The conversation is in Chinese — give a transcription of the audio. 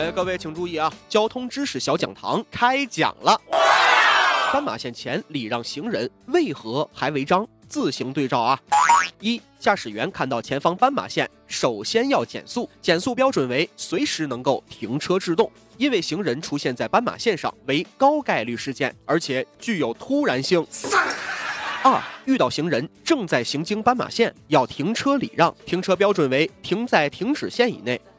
各位请注意啊，交通知识小讲堂开讲了。斑马线前礼让行人，为何还违章？自行对照啊。一、驾驶员看到前方斑马线，首先要减速，减速标准为随时能够停车制动，因为行人出现在斑马线上为高概率事件，而且具有突然性。二、遇到行人正在行经斑马线，要停车礼让，停车标准为停在停止线以内，